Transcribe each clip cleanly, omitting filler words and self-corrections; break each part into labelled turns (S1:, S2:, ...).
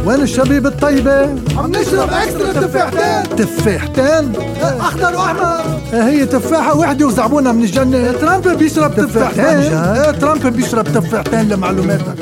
S1: وين الشبيب الطيبة؟
S2: عم نشرب اكسترا تفاحتين.
S1: تفاحتين؟
S2: اخضر واحمر.
S1: هي تفاحة واحدة وزعبونا من الجنة.
S2: ترامب بيشرب تفاحتين.
S1: ترامب بيشرب تفاحتين لمعلوماتك.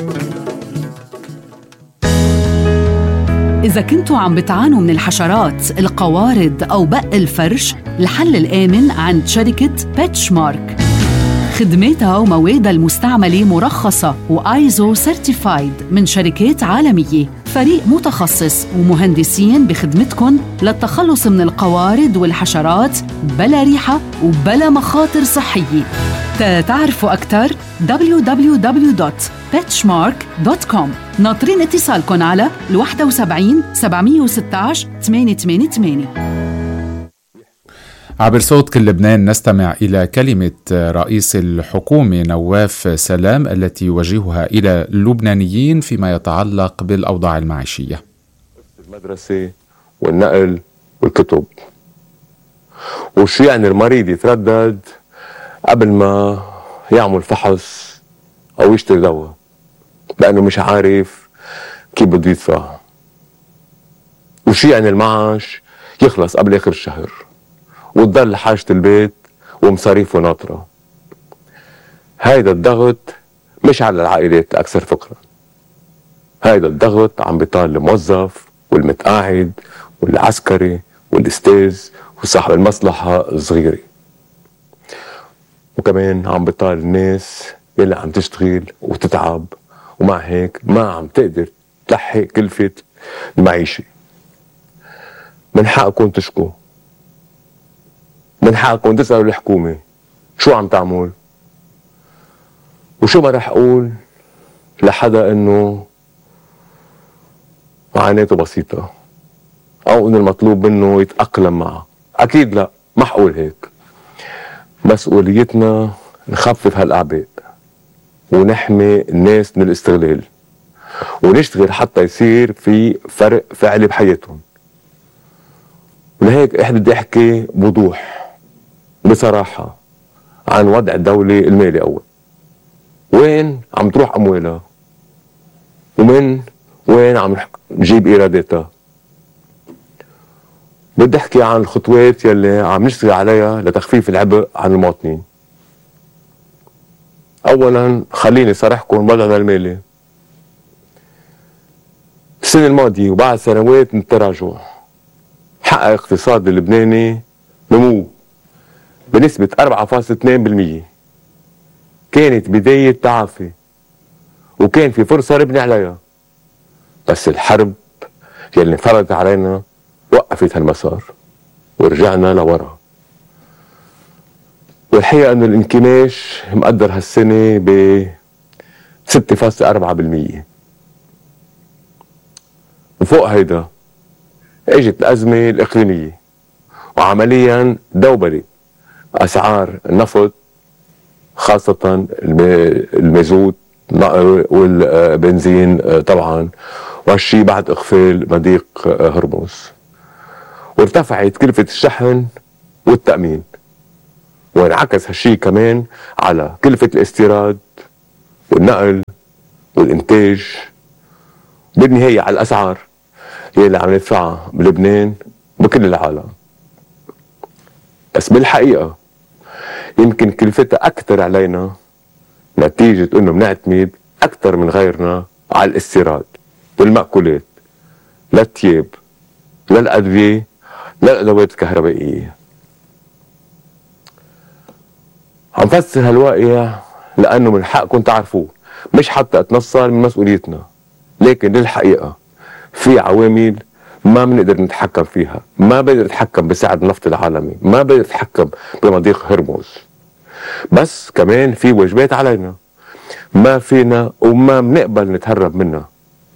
S3: إذا كنتوا عم بتعانوا من الحشرات، القوارض أو بق الفرش، الحل الآمن عند شركة بيتشمارك. خدماتها وموادها المستعملة مرخصة وآيزو سيرتيفايد من شركات عالمية. فريق متخصص ومهندسين بخدمتكم للتخلص من والحشرات بلا ريحة وبلا مخاطر صحية. تعرفوا أكثر www.petchmark.com. ناطرين اتصالكم على 71 716 888.
S4: عبر صوت كل لبنان نستمع إلى كلمة رئيس الحكومة نواف سلام التي يوجهها إلى اللبنانيين فيما يتعلق بالأوضاع المعيشية.
S5: المدرسة والنقل والكتب. وشو يعني المريض يتردد قبل ما يعمل فحص أو يشتري دواء لأنه مش عارف كيف بده يدفع. وشو يعني المعاش يخلص قبل آخر الشهر وتضل حاجة البيت ومصاريفه ناطرة. هيدا الضغط مش على العائلات الأكثر فقرا، هيدا الضغط عم بيطال الموظف والمتقاعد والعسكري والأستاذ وصاحب المصلحة الصغيرة، وكمان عم بيطال الناس يلي عم تشتغل وتتعب ومع هيك ما عم تقدر تلحق كلفة المعيشة. من حقكم تشكوا، من حقكم تسألوا الحكومة شو عم تعمل. وشو ما رح أقول لحدا إنه معاناته بسيطة أو إنه المطلوب منه يتأقلم معها. أكيد لا، ما حقول هيك. مسؤوليتنا نخفف هالأعباء ونحمي الناس من الاستغلال ونشتغل حتى يصير في فرق فعلي بحياتهم. ولهيك إحنا بدي أحكي بوضوح بصراحة عن وضع الدولة المالي. أول وين عم تروح أموالها ومن وين عم نجيب إيراداتها. بدي أحكي عن الخطوات يلي عم نشتغل عليها لتخفيف العبء عن المواطنين. أولا خليني صرحكم وضعنا المالي السنة الماضية وبعد سنوات من التراجع حقق اقتصاد اللبناني نمو بنسبة 4.2%. كانت بداية تعافي وكان في فرصة نبني عليها، بس الحرب يلي فرضت علينا وقفت هالمسار ورجعنا لورا. والحقيقة أن الانكماش مقدر هالسنة ب 6.4%. وفوق هيدا اجت الأزمة الإقليمية وعمليا دوبلت أسعار النفط خاصة المازوت والبنزين طبعا، وهالشي بعد إقفال مضيق هرمز. وارتفعت كلفة الشحن والتأمين، وانعكس هالشي كمان على كلفة الاستيراد والنقل والإنتاج، بالنهاية على الأسعار يلي عم ندفعها بلبنان بكل العالم. بس بالحقيقة يمكن كلفتها أكثر علينا نتيجة إنه بنعتمد أكثر من غيرنا على الاستيراد والمأكولات، لا الثياب لا الأدوية لا الأدوات الكهربائية. عم فسر هالواقع لأنه من حقكم تعرفوه، مش حتى اتنصل من مسؤوليتنا، لكن للحقيقة في عوامل ما بنقدر نتحكم فيها. ما بنقدر نتحكم بسعر النفط العالمي، ما بنقدر نتحكم بمضيق هرمز، بس كمان في واجبات علينا ما فينا وما بنقبل نتهرب منها.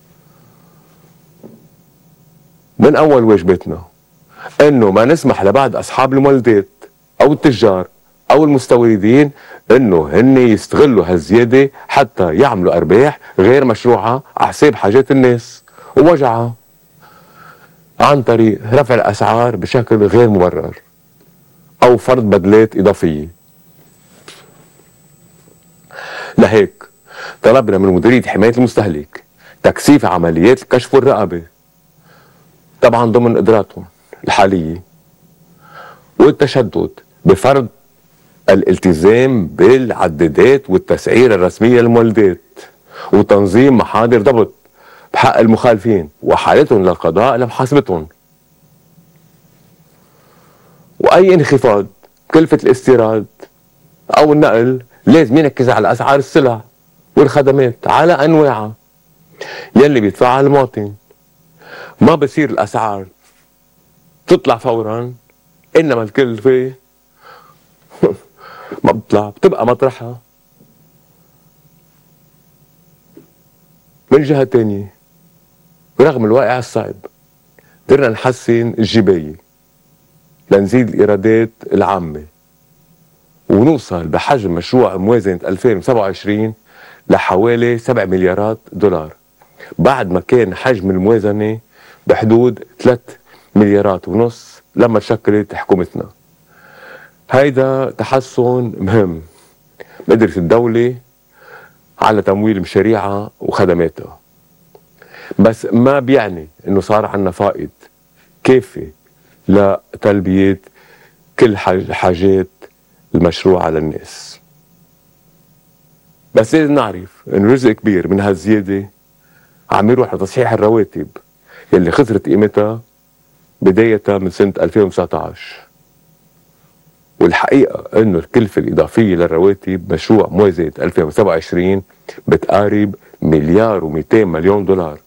S5: من أول واجباتنا إنه ما نسمح لبعض أصحاب المولدات أو التجار أو المستوردين إنه هن يستغلوا هالزيادة حتى يعملوا أرباح غير مشروعة على حساب حاجات الناس ووجعها عن طريق رفع الأسعار بشكل غير مبرر أو فرض بدلات إضافية. لهيك طلبنا من مديرية حماية المستهلك تكثيف عمليات الكشف والرقابة طبعا ضمن قدراتهم الحالية، والتشدد بفرض الالتزام بالعدادات والتسعير الرسمية للمولدات، وتنظيم محاضر ضبط بحق المخالفين وحالتهم للقضاء لمحاسبتهم. وأي انخفاض كلفة الاستيراد أو النقل لازم ينعكس على أسعار السلع والخدمات على أنواعها يلي بيدفعها المواطن. ما بصير الأسعار تطلع فورا، إنما الكلفة ما بتطلع، بتبقى مطرحها. من جهة تانية برغم الواقع الصعب قدرنا نحسن الجباية لنزيد الإيرادات العامة ونوصل بحجم مشروع موازنة 2027 لحوالي 7 مليارات دولار، بعد ما كان حجم الموازنة بحدود 3 مليارات ونص لما تشكلت حكومتنا. هيدا تحسن مهم بقدرة الدولة على تمويل مشاريعها وخدماتها، بس ما بيعني انه صار عنا فائض كافي لتلبية كل حاجات المشروع للناس. بس لازم نعرف انه جزء كبير من هالزيادة عم يروح لتصحيح الرواتب يلي خسرت قيمتها بداية من سنة 2019. والحقيقة انه الكلفة الإضافية للرواتب مشروع موازنة 2027 بتقارب 1,200,000,000 دولار.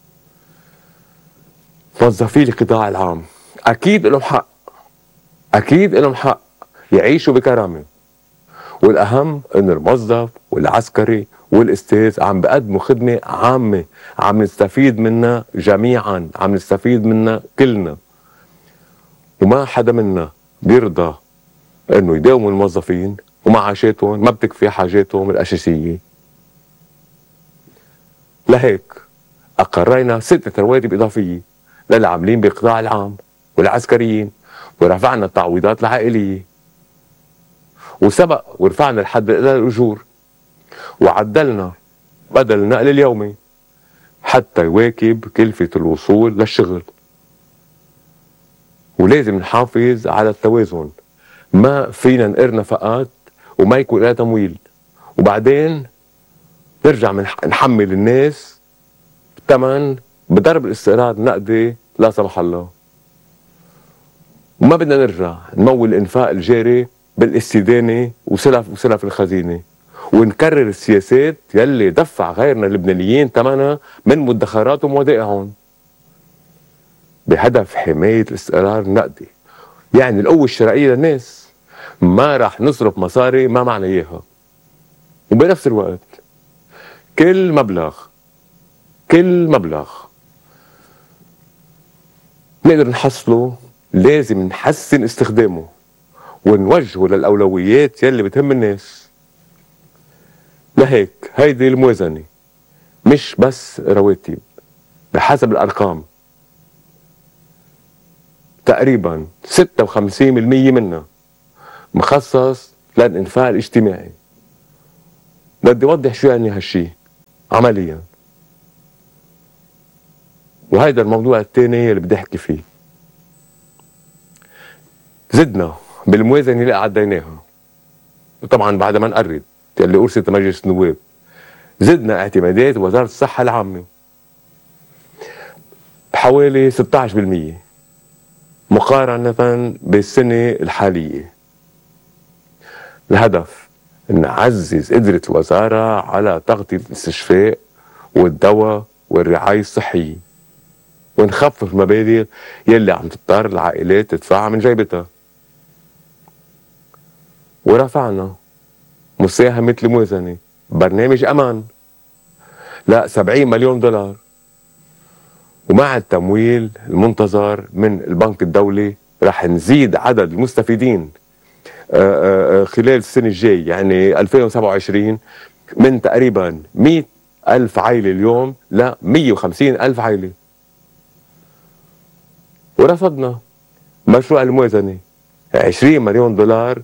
S5: موظفي القطاع العام أكيد لهم حق، أكيد لهم حق يعيشوا بكرامة، والأهم إنه الموظف والعسكري والأستاذ عم بقدموا خدمة عامة عم نستفيد منها جميعا، عم نستفيد منها كلنا، وما حدا منا بيرضى إنه يداوموا الموظفين ومعاشاتهم ما بتكفي حاجاتهم الأساسية. لهيك أقرينا 6 رواتب إضافية للعاملين بالقطاع العام والعسكريين، ورفعنا التعويضات العائلية، وسبق ورفعنا الحد الأدنى للأجور، وعدلنا بدل النقل اليومي حتى يواكب كلفة الوصول للشغل. ولازم نحافظ على التوازن، ما فينا نقر نفقات وما يكون لها تمويل وبعدين نرجع نحمل الناس ثمن بضرب الاستيراد نقدي لا سمح الله. وما بدنا نرجع نمول الانفاق الجاري بالاستدانة وسلف الخزينة، ونكرر السياسات يلي دفع غيرنا اللبنانيين ثمنها من مدخراتهم ودائعهم بهدف حماية الاستقرار النقدي. يعني القوة الشرائية للناس، ما راح نصرف مصاري ما معنى اياها. وبنفس الوقت كل مبلغ نقدر نحصله لازم نحسن استخدامه ونوجهه للأولويات يلي بتهم الناس. لهيك هيدي الموازنة مش بس رواتب، بحسب الأرقام تقريبا 56% منها مخصص للإنفاق الاجتماعي. بدي أوضح شو يعني هالشي عمليا، وهيدا الموضوع الثاني اللي بدي أحكي فيه. زدنا بالموازنة اللي عديناها، وطبعا بعد ما نقرب اللي أرسلت مجلس النواب، زدنا اعتمادات وزارة الصحة العامة بحوالي 16% مقارنة بالسنة الحالية. الهدف أن نعزز قدرة الوزارة على تغطية الاستشفاء والدواء والرعاية الصحية، ونخفف المبالغ يلي عم تضطر العائلات تدفعها من جيبتها. ورفعنا مساهمة الموازنة برنامج أمان لا 70 مليون دولار، ومع التمويل المنتظر من البنك الدولي رح نزيد عدد المستفيدين خلال السنة الجاي يعني 2027 من تقريبا 100,000 عائلة اليوم ل 150,000 عائلة. ورفضنا مشروع الموازنة 20 مليون دولار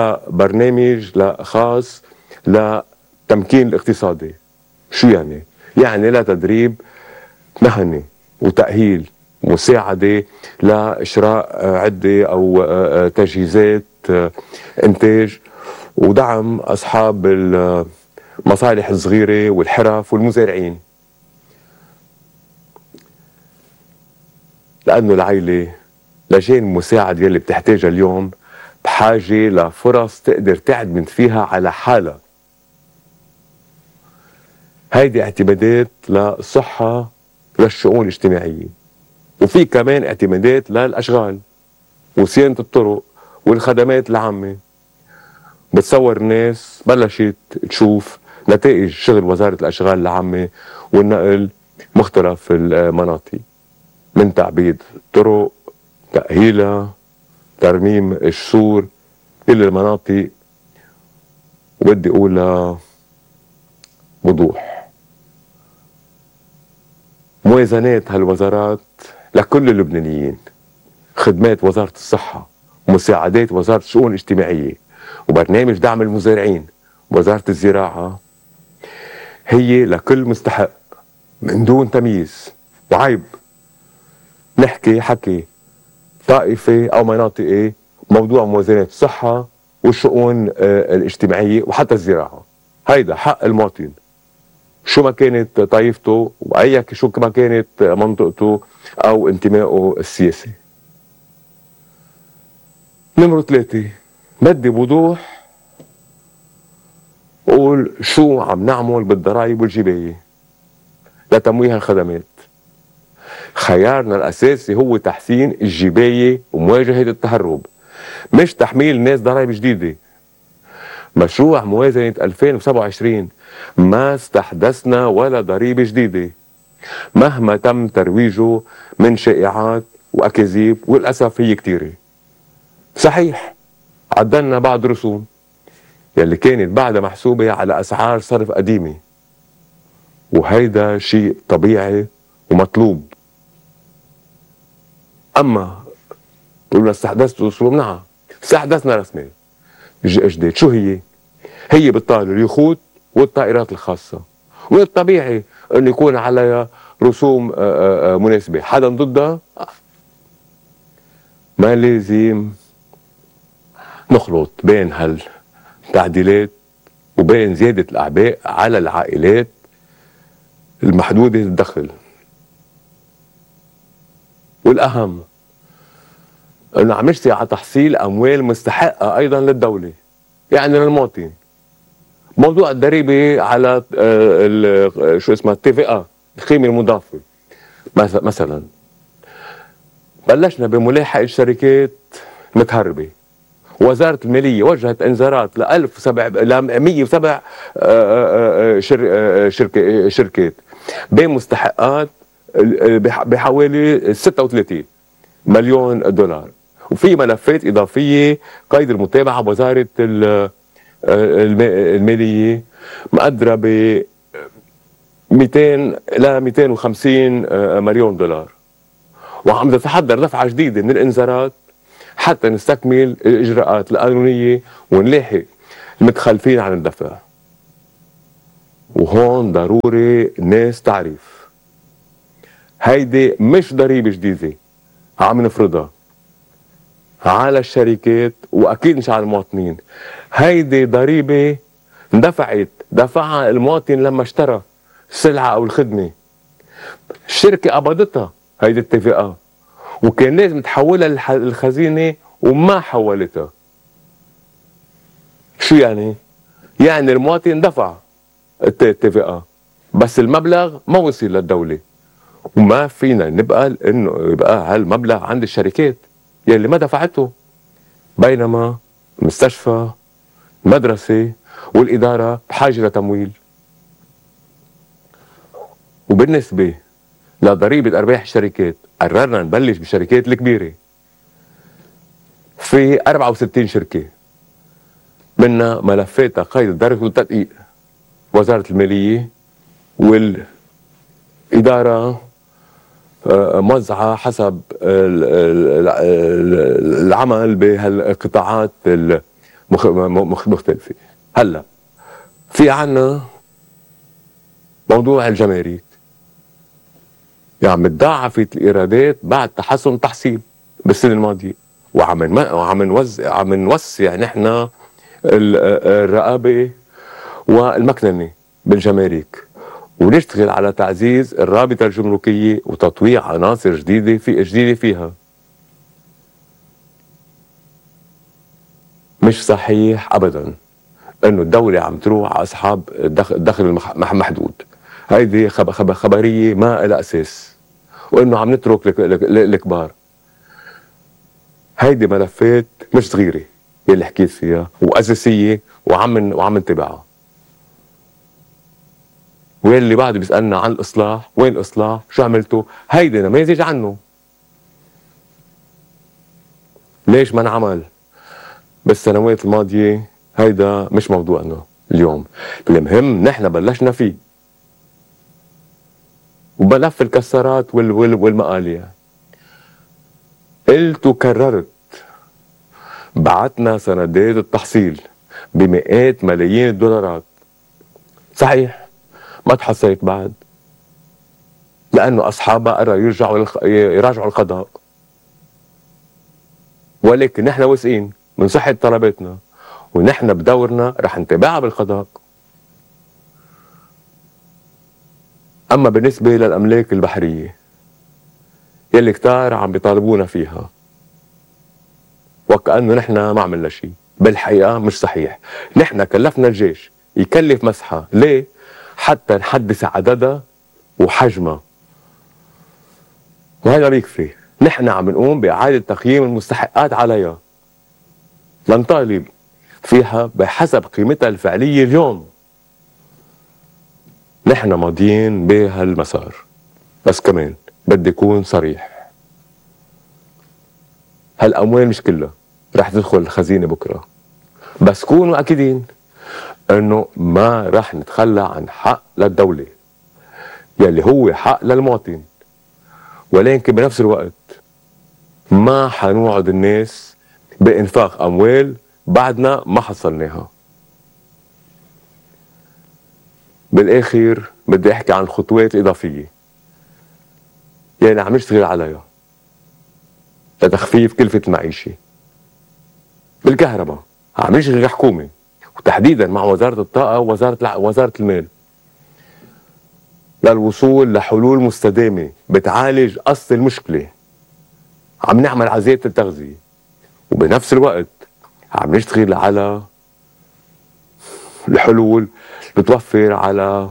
S5: لبرنامج خاص للتمكين الاقتصادي. شو يعني؟ يعني لا تدريب مهني وتأهيل، مساعدة لإشراء عدة أو تجهيزات إنتاج، ودعم أصحاب المصالح الصغيرة والحرف والمزارعين، لأنه العائلة لجان المساعدة اللي بتحتاجها اليوم بحاجة لفرص تقدر تعتمد فيها على حالها. هيدي اعتمادات للصحة للشؤون الاجتماعية، وفي كمان اعتمادات للأشغال وصيانة الطرق والخدمات العامة. بتصور الناس بلشت تشوف نتائج شغل وزارة الأشغال العامة والنقل مختلف المناطق، من تعبيد الطرق، تأهيلها، ترميم الجسور، كل المناطق. وبدي أقولها بوضوح، موازنات هالوزارات لكل اللبنانيين، خدمات وزارة الصحة، مساعدات وزارة الشؤون الاجتماعية، وبرنامج دعم المزارعين ووزارة الزراعة، هي لكل مستحق من دون تمييز. وعيب نحكي حكي طائفة أو مناطقي موضوع موازنات الصحة والشؤون الاجتماعية وحتى الزراعة. هيدا حق المواطن شو ما كانت طائفته شو ما كانت منطقته أو انتمائه السياسي. نمرة 3، بدي بوضوح قول شو عم نعمل بالضرائب والجباية لتمويه الخدمات. خيارنا الأساسي هو تحسين الجباية ومواجهة التهرب، مش تحميل الناس ضرائب جديدة. مشروع موازنة 2027 ما استحدثنا ولا ضريبة جديدة مهما تم ترويجه من شائعات وأكاذيب، والأسف هي كتيرة. صحيح عدلنا بعض رسوم يلي كانت بعدها محسوبة على أسعار صرف قديمة، وهيدا شيء طبيعي ومطلوب. أما قلنا استحدثت رسوم، نعم استحدثنا رسمين جديد. شو هي؟ هي بتطال اليخوت والطائرات الخاصة، والطبيعي أن يكون عليها رسوم مناسبة. حدا ضدها؟ ما لازم نخلط بين هالتعديلات وبين زيادة الأعباء على العائلات المحدودة الدخل. والأهم أنه عم يشتغل على تحصيل أموال مستحقة أيضا للدولة، يعني للمواطن. موضوع الضريبة على شو اسمها TVA، القيمة المضافة مثلا، بلشنا بملاحقة الشركات متهربة. وزارة المالية وجهت انذارات ل 107 شركات بمستحقات بحوالي 36 مليون دولار، وفي ملفات إضافية قيد المتابعة بوزارة المالية مقدرة ب 200 إلى 250 مليون دولار، وعم تتحضر دفعة جديدة من الإنذارات حتى نستكمل الإجراءات القانونية ونلاحق المتخلفين عن الدفع. وهون ضروري الناس تعرف هيدي مش ضريبة جديدة عم نفرضها على الشركات وأكيد مش على المواطنين. هيدي ضريبة دفعها المواطن لما اشترى السلعة أو الخدمة. الشركة قبضتها هيدي التفاقة وكان لازم تحولها للخزينة وما حولتها. شو يعني؟ يعني المواطن دفع التفاقة بس المبلغ ما وصل للدولة، وما فينا نبقى انه يبقى هالمبلغ عند الشركات يلي ما دفعته، بينما المستشفى، المدرسة والإدارة بحاجة لتمويل. وبالنسبة لضريبة أرباح الشركات قررنا نبلش بالشركات الكبيرة. في 64 شركة منها ملفاتها قيد الضريبة والتدقيق وزارة المالية، والإدارة موزعة حسب العمل بهالقطاعات المختلفة. هلا في عنا موضوع الجمارك. يعني تضاعفت الإيرادات بعد تحسن تحصيل بالسنة الماضية، وعم نوسع نحن الرقابة والمكننة بالجمارك، ونشتغل على تعزيز الرابطة الجمركية وتطويع عناصر جديدة فيها. مش صحيح أبدا إنه الدولة عم تروح على أصحاب الدخل المحدود. هيدي خبرية ما لها أساس، وإنه عم نترك الكبار. هيدي ملفات مش صغيرة يلي حكيت فيها وأساسية، وعم نتبعها. واللي بعد بيسألنا عن الإصلاح، وين الإصلاح؟ شو عملتوا؟ هيدي نماذج عنه. ليش ما انعمل بالسنوات الماضية؟ هيدا مش موضوعنا اليوم. المهم نحن بلشنا فيه، وبلف الكسرات والمقاليع. قلت وكررت، بعتنا سندات التحصيل بمئات ملايين الدولارات. صحيح ما تحصلت بعد، لأنه أصحابها قرروا يراجعوا القضاء، ولكن نحن واثقين من صحة طلباتنا، ونحن بدورنا رح نتابعها بالقضاء. أما بالنسبة للأملاك البحرية يلي كتار عم بيطالبونا فيها وكأنه نحن ما عملنا شيء، بالحقيقة مش صحيح. نحن كلفنا الجيش يكلف مسحة. ليه؟ حتى نحدث عددها وحجمها، وهذا بيكفي. نحن عم نقوم بإعادة تقييم المستحقات عليها لنطالب فيها بحسب قيمتها الفعلية اليوم. نحن ماضيين بهالمسار، بس كمان بدي أكون صريح، هالأموال مش كلها رح تدخل الخزينة بكرة، بس كونوا أكيدين أنه ما رح نتخلى عن حق للدولة يلي هو حق للمواطن، ولكن بنفس الوقت ما حنوعد الناس بإنفاق أموال بعدنا ما حصلناها. بالآخر بدي أحكي عن الخطوات الإضافية يعني عم نشتغل عليها لتخفيف كلفة المعيشة. بالكهرباء عم نشتغل كحكومة، وتحديدا مع وزارة الطاقة ووزارة المال، للوصول لحلول مستدامة بتعالج أصل المشكلة. عم نعمل على زيادة التغذية، وبنفس الوقت عم نشتغل على الحلول بتوفر على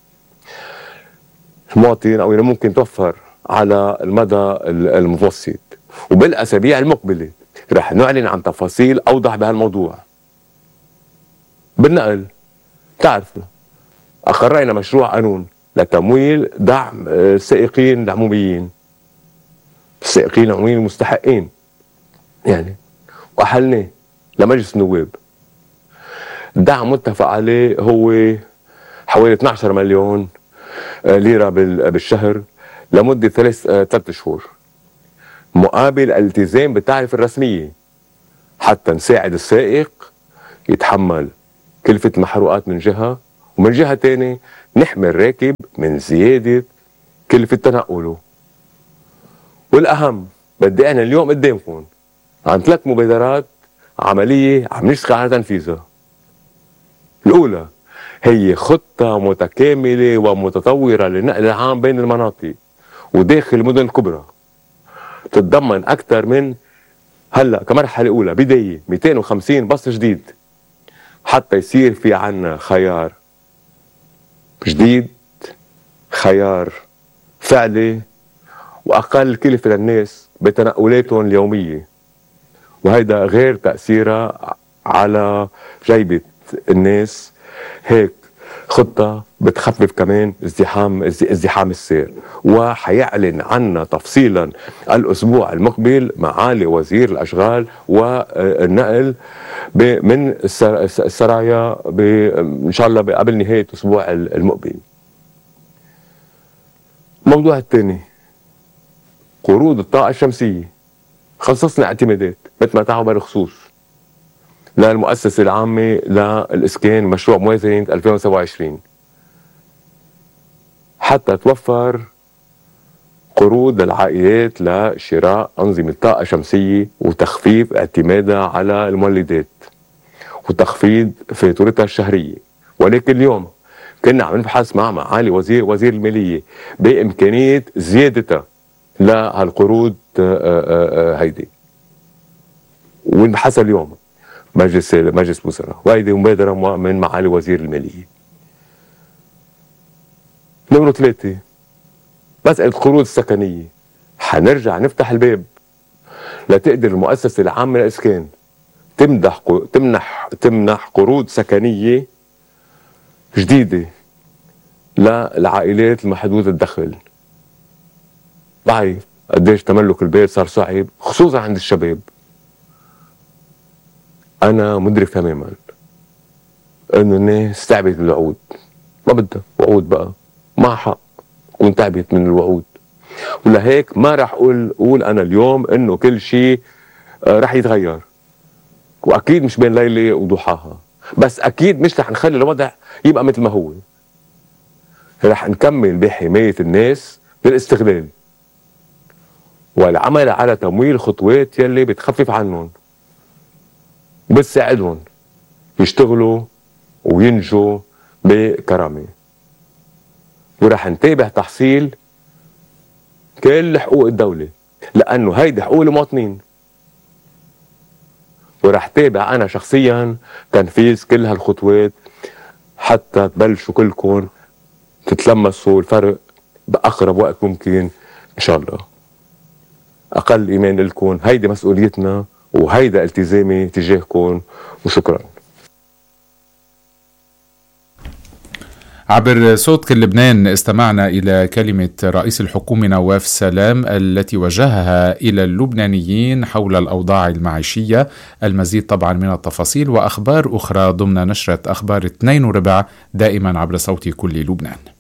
S5: المواطن، أو ممكن توفر على المدى المتوسط. وبالأسابيع المقبلة رح نعلن عن تفاصيل أوضح بهالموضوع. بالنقل تعرفوا أقرينا مشروع قانون لتمويل دعم السائقين العموميين، السائقين العموميين المستحقين يعني، وأحلناه لمجلس النواب. الدعم متفق عليه هو حوالي 12 مليون ليرة بالشهر لمدة 3 شهور، مقابل الالتزام بالتعرفة الرسمية حتى نساعد السائق يتحمل كلفة المحروقات من جهة، ومن جهة تانية نحمي الراكب من زيادة كلفة تنقله. والأهم بدي أنا اليوم قدامكم عن 3 مبادرات عملية عم نشتغل على تنفيذها. الأولى هي خطة متكاملة ومتطورة للنقل العام بين المناطق وداخل المدن الكبرى، تتضمن أكثر من هلا كمرحلة أولى بداية 250 باص جديد، حتى يصير في عنا خيار جديد، خيار فعلي وأقل كلفة للناس بتنقلاتهم اليومية، وهيدا غير تأثيرها على جيبة الناس. هيك خطة بتخفف كمان ازدحام السير، وحيعلن عنها تفصيلا الأسبوع المقبل معالي وزير الأشغال والنقل من السرايا إن شاء الله قبل نهاية الأسبوع المقبل. الموضوع الثاني قروض الطاقة الشمسية، خصصنا اعتمادات مثل ما تعوا بالخصوص للمؤسسة العامة للإسكان مشروع موازنة 2027. حتى توفر قروض للعائلات لشراء أنظمة طاقة شمسية وتخفيف اعتمادها على المولدات وتخفيض فاتورتها الشهرية. ولكن اليوم كنا عم نبحث مع معالي وزير المالية بإمكانية زيادتها لهالقروض هيدي، ونبحثها اليوم مجلس وزراء، وهيدي مبادرة من معالي وزير المالية. نمرة 3 مسألة القروض السكنية، حنرجع نفتح الباب لتقدر المؤسسة العامة للإسكان تمنح قروض سكنية جديدة للعائلات المحدودة الدخل. بعرف قديش تملك البيت صار صعب خصوصا عند الشباب. أنا مدرك تماما إنه الناس تعبت من الوعود، ما بدها وعود بقى، مع حق تكون تعبت من الوعود، ولهيك ما راح أقول أنا اليوم إنه كل شيء راح يتغير، وأكيد مش بين ليلة وضحاها، بس أكيد مش رح نخلي الوضع يبقى مثل ما هو. رح نكمل بحماية الناس من الاستغلال والعمل على تمويل خطوات يلي بتخفف عنهم وبتساعدهم يشتغلوا وينجوا بكرامة. ورح نتابع تحصيل كل حقوق الدولة، لأنه هيدي حقوق المواطنين، ورح تابع أنا شخصيا تنفيذ كل هالخطوات حتى تبلشوا كلكم تتلمسوا الفرق بأقرب وقت ممكن إن شاء الله. أقل إيمان لكم، هيدي مسؤوليتنا وهيدا التزامي تجاهكم، وشكرا.
S4: عبر صوت كل لبنان استمعنا إلى كلمة رئيس الحكومة نواف سلام التي وجهها إلى اللبنانيين حول الأوضاع المعيشية. المزيد طبعا من التفاصيل وأخبار أخرى ضمن نشرة أخبار 2:15 دائما عبر صوت كل لبنان.